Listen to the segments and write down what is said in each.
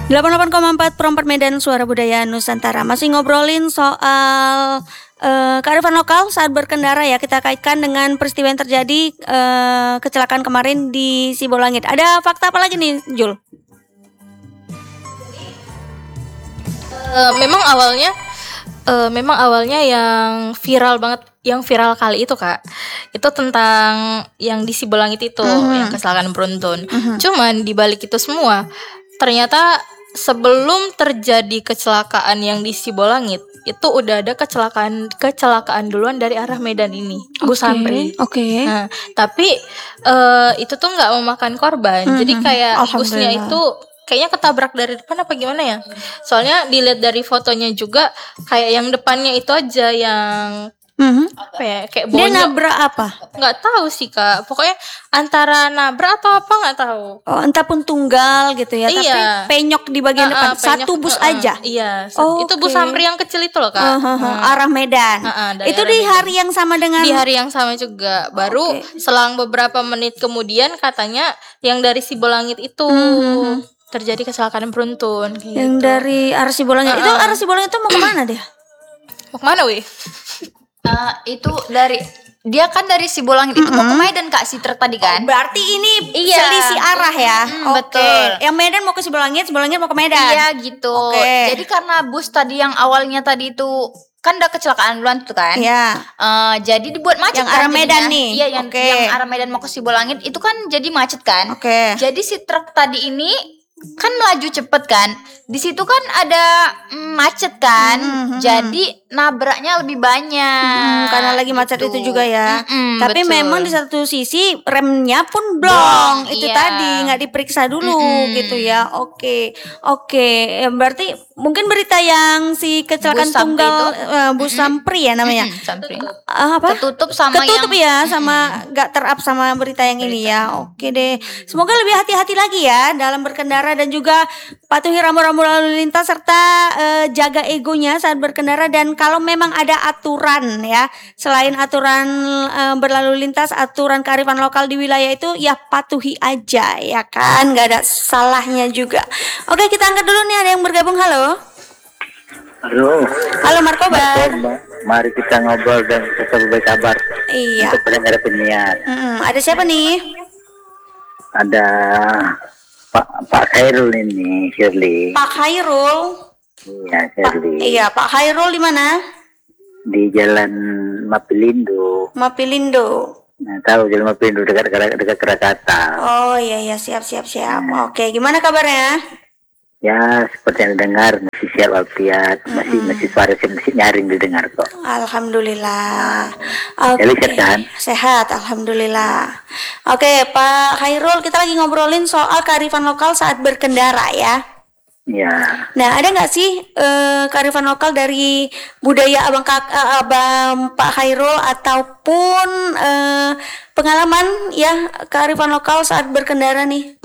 88,4 Perempat Medan, Suara Budaya Nusantara. Masih ngobrolin soal kearifan lokal saat berkendara ya. Kita kaitkan dengan peristiwa yang terjadi kecelakaan kemarin di Sibolangit. Ada fakta apa lagi nih, Jul? Memang awalnya yang viral banget, yang viral kali itu Kak, itu tentang yang di Sibolangit itu, yang kecelakaan beruntun. Cuman dibalik itu semua, ternyata sebelum terjadi kecelakaan yang di Sibolangit, itu udah ada kecelakaan duluan dari arah Medan ini, bus Samri. Oke. Nah, tapi itu tuh nggak memakan korban. Jadi kayak busnya itu kayaknya ketabrak dari depan apa gimana ya? Soalnya dilihat dari fotonya juga kayak yang depannya itu aja yang apa ya, kayak Dia bonyok. nabrak apa? Nggak tahu sih Kak. Pokoknya antara nabrak atau apa nggak tahu. Oh, entah pun tunggal gitu ya, Iya. tapi penyok di bagian depan. Penyok, Satu bus aja. Iya. Oh, itu bus oke. Samri yang kecil itu loh Kak. Arah Medan. Dari Itu arah di Medan. hari yang sama dengan Di hari yang sama juga. Baru selang beberapa menit kemudian katanya yang dari Sibolangit itu terjadi kecelakaan beruntun gitu. yang dari arah Sibolangit. Itu arah Sibolangit itu mau kemana dia? Mau kemana weh? Itu dari dia kan dari Sibolangit itu mau ke Medan Kak, si truk tadi kan. Berarti ini Iya. selisih arah ya. Oke. Betul. Yang Medan mau ke Sibolangit, Sibolangit mau ke Medan. Iya gitu. Oke. Jadi karena bus tadi yang awalnya tadi itu kan udah kecelakaan duluan tuh kan. Iya. Jadi dibuat macet Yang kan arah Medan jadinya. nih. Iya Oke. yang arah Medan mau ke Sibolangit itu kan jadi macet kan. Oke. Jadi si truk tadi ini kan melaju cepet kan. Di situ kan ada macet kan. Jadi nabraknya lebih banyak. Karena lagi macet gitu. itu juga ya. Tapi betul. memang di satu sisi remnya pun blong. Itu iya. tadi nggak diperiksa dulu gitu ya. Oke. Berarti mungkin berita yang si kecelakaan Bus Samri tunggal itu. bus Sampri ya namanya. Sampai. Apa? Ketutup sama Ketutup yang ya, sama nggak terup sama berita yang ini ya. Oke deh. Semoga lebih hati-hati lagi ya dalam berkendara dan juga patuhi rambu-rambu lalu lintas serta jaga egonya saat berkendara. Dan kalau memang ada aturan ya, selain aturan berlalu lintas, aturan kearifan lokal di wilayah itu ya patuhi aja ya kan, nggak ada salahnya juga. Oke, kita angkat dulu nih, ada yang bergabung. Halo Markobar. Mari kita ngobrol dan kita berbagi kabar. Iya. Untuk pendengar penyiar. Ada siapa nih? Ada Pak Khairul ini, Shirley. Pak Khairul. Iya, Shirley. Iya, Pak Khairul di mana? Di Jalan Mapilindo. Nah, tahu Jalan Mapilindo dekat Krakatau. Oh iya, siap. Oke, gimana kabarnya? Ya, seperti yang dengar masih siap walafiat, masih suara masih nyaring didengar kok. Alhamdulillah. Jadi sehat kan? Sehat, alhamdulillah. Oke, Pak Khairul, kita lagi ngobrolin soal kearifan lokal saat berkendara ya. Ya. Nah, ada nggak sih kearifan lokal dari budaya abang Pak Khairul ataupun pengalaman ya kearifan lokal saat berkendara nih?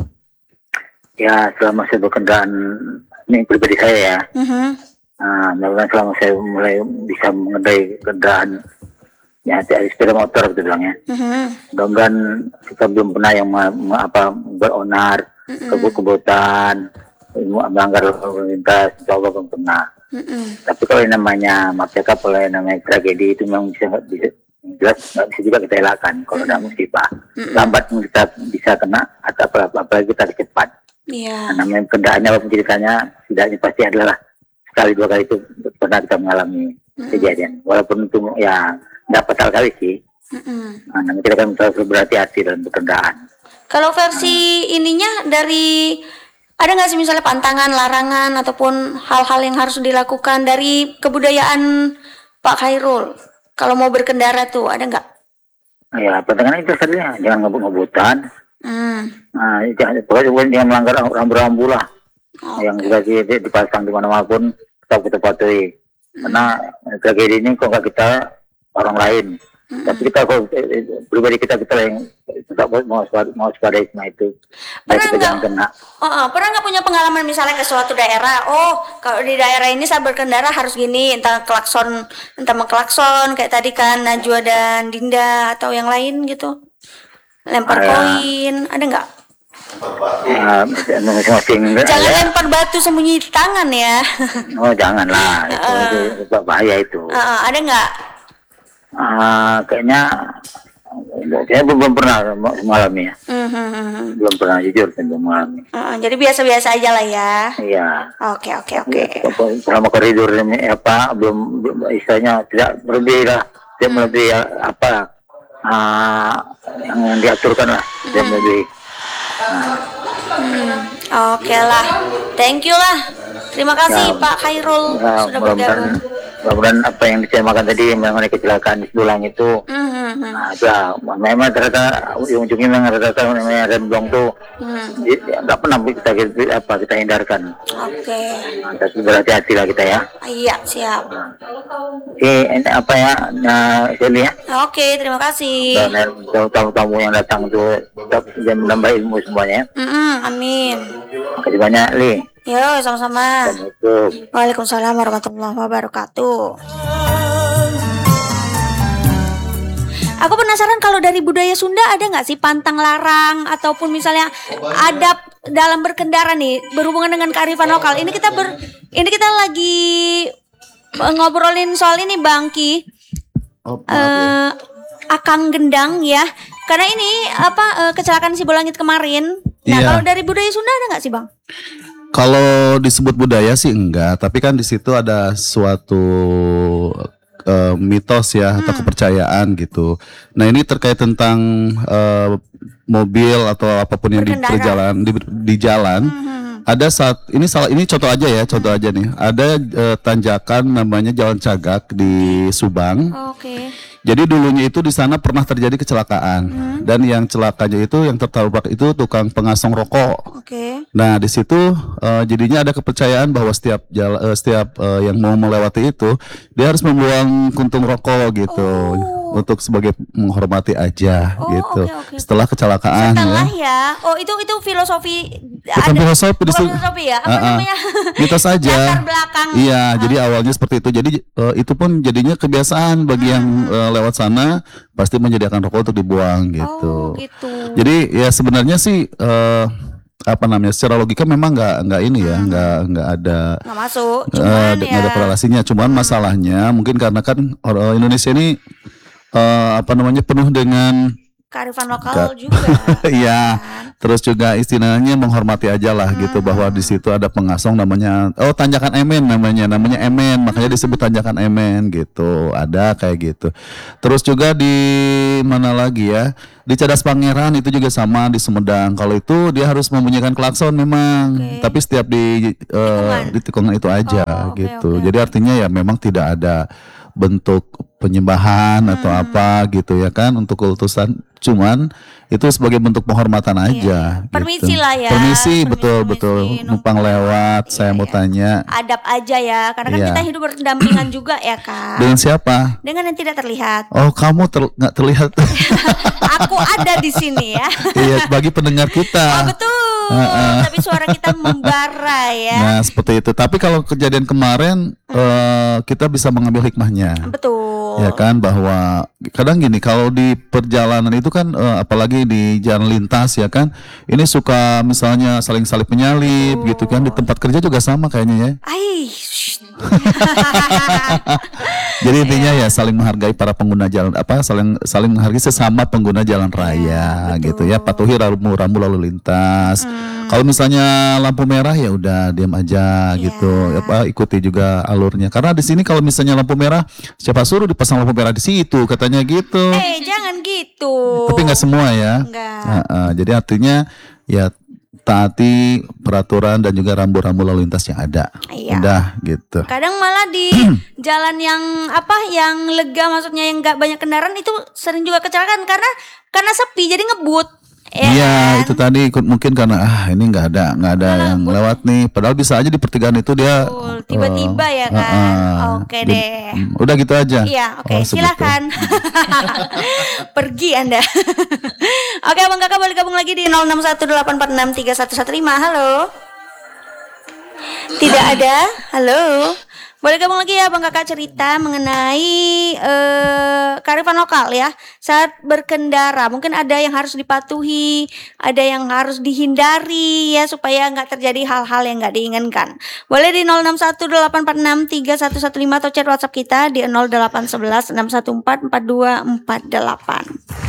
Ya, selama saya berkendaraan, ini pribadi saya ya. Mudah-mudahan selama saya mulai bisa mengendarai kendaraan, ya dari sepeda motor gitu bilangnya. Mudah-mudahan kita belum pernah yang beronar, kebut-kebutan, melanggar lalu lintas, insya Allah belum pernah. Tapi kalau yang namanya masyarakat, kalau yang namanya tragedi itu memang bisa jelas nggak bisa juga kita elakkan kalau ada musibah. Lambat kita bisa kena atau apalagi kita cepat. Iya. Namanya kendaraannya apapun ceritanya, setidaknya pasti adalah sekali dua kali itu pernah kita mengalami kejadian. Walaupun itu ya nggak fatal kali sih. Namun kita kan terus berhati-hati dalam berkendara. Kalau versi ininya dari ada nggak sih misalnya pantangan, larangan ataupun hal-hal yang harus dilakukan dari kebudayaan Pak Khairul kalau mau berkendara tuh ada nggak? Ya pantangan itu saja, jangan ngebut-ngebutan. Pokoknya jangan melanggar rambu-rambu lah. Yang sudah dipasang di mana-mana pun tetap kita patuhi. Karena tragedi ini kok nggak kita orang lain. Tapi kita pribadi kita yang tetap mau waspadai semua itu. Kita jangan kena. Pernah nggak punya pengalaman misalnya ke suatu daerah? Oh, kalau di daerah ini saat berkendara harus gini, entah mengklakson kayak tadi kan Najwa dan Dinda atau yang lain gitu. Lempar koin, ada nggak? Masing-masing. Jangan lempar batu sembunyi di tangan ya. Oh janganlah, itu bahaya itu. Ada nggak? Kayaknya belum pernah mengalami ya. Belum pernah jujur belum mengalami. Jadi biasa-biasa aja lah ya. Iya. Oke. Selama koridor ini belum istilahnya tidak berlebih lah, tidak melebihi yang diaturkan lah, tidak melebihi. Oke lah, thank you lah. Terima kasih Pak Khairul sudah bergabung. Mudah-mudahan apa yang disemakan tadi mengenai kecelakaan di Sedulang itu, memang ternyata ujung-ujungnya memang rata-rata namanya remblong tuh, nggak pernah kita hindarkan. Oke. Tapi berhati-hatilah kita ya. Iya siap. Oke, apa ya, Shelly ya. Oke, terima kasih. Dan tamu-tamu yang datang tuh dan menambah ilmu semuanya. Amin. Makasih banyak, Li. Yo, sama-sama. Assalamualaikum. Waalaikumsalam warahmatullahi wabarakatuh. Aku penasaran kalau dari budaya Sunda ada nggak sih pantang larang ataupun misalnya adab dalam berkendara nih berhubungan dengan kearifan lokal. Ini kita lagi ngobrolin soal ini Bang Ki. Akang Gendang ya. Karena ini kecelakaan Sibolangit kemarin. Nah, kalau dari budaya Sunda ada nggak sih Bang? Kalau disebut budaya sih enggak, tapi kan di situ ada suatu mitos ya atau kepercayaan gitu. Nah ini terkait tentang mobil atau apapun yang di jalan. Ada ini contoh aja nih. Ada tanjakan namanya Jalan Cagak di Subang. Oke. Jadi dulunya itu di sana pernah terjadi kecelakaan dan yang celakanya itu yang tertabrak itu tukang pengasong rokok. Oke. Nah di situ jadinya ada kepercayaan bahwa setiap yang mau melewati itu dia harus membuang puntung rokok gitu untuk sebagai menghormati aja gitu. Okay. Setelah kecelakaan ya. Oh itu filosofi. Bukan filosofi ya. Apa namanya? Mitos aja. Latar belakang. Iya, jadi awalnya seperti itu. Jadi itu pun jadinya kebiasaan bagi yang lewat sana pasti menyediakan rokok untuk dibuang gitu. Gitu. Jadi ya sebenarnya sih secara logika memang nggak ini ya, nggak ada nggak masuk. Cuman nggak ada korelasinya. Cuman masalahnya mungkin karena kan Indonesia ini penuh dengan kearifan lokal juga. Iya. Terus juga istilahnya menghormati aja lah gitu bahwa di situ ada pengasong namanya tanjakan Emen namanya Emen, makanya disebut tanjakan Emen gitu. Ada kayak gitu. Terus juga di mana lagi ya? Di Cadas Pangeran itu juga sama di Sumedang. Kalau itu dia harus membunyikan klakson memang, tapi setiap di tikungan itu aja gitu. Jadi artinya ya memang tidak ada bentuk penyembahan atau apa gitu ya kan untuk kultusan, cuman itu sebagai bentuk penghormatan aja. Permisi gitu. lah ya. Permisi betul numpang lewat. Saya mau tanya. Adab aja ya, karena kan kita hidup berdampingan juga ya kan. Dengan siapa? Dengan yang tidak terlihat. Oh kamu nggak terlihat. Aku ada di sini ya. Iya bagi pendengar kita. Betul. Tapi suara kita membara ya. Nah seperti itu. Tapi kalau kejadian kemarin kita bisa mengambil hikmahnya. Betul. Ya kan bahwa kadang gini kalau di perjalanan itu kan apalagi di jalan lintas ya kan ini suka misalnya saling salip menyalip gitu kan, di tempat kerja juga sama kayaknya ya. Jadi intinya ya saling menghargai para pengguna jalan saling menghargai sesama pengguna jalan raya gitu ya, patuhi rambu-rambu lalu lintas. Kalau misalnya lampu merah ya udah diam aja gitu. Ikuti juga alurnya. Karena di sini kalau misalnya lampu merah, siapa suruh dipasang lampu merah di situ katanya gitu. Jangan gitu. Tapi nggak semua ya. Jadi artinya ya taati peraturan dan juga rambu-rambu lalu lintas yang ada. Udah gitu. Kadang malah di jalan yang yang lega, maksudnya yang nggak banyak kendaraan itu sering juga kecelakaan karena sepi jadi ngebut. Iya itu tadi mungkin karena ini nggak ada yang lewat nih, padahal bisa aja di pertigaan itu dia tiba-tiba ya kan. Oke deh. Udah gitu aja. Iya oke. Silakan. Pergi Anda. Oke Abang Kakak boleh gabung lagi di 0618463115. Halo. Tidak ada. Halo. Boleh gabung lagi ya Bang Kakak cerita mengenai kearifan lokal ya saat berkendara. Mungkin ada yang harus dipatuhi, ada yang harus dihindari ya supaya nggak terjadi hal-hal yang nggak diinginkan. Boleh di 0618463115 atau chat WhatsApp kita di 081161442248.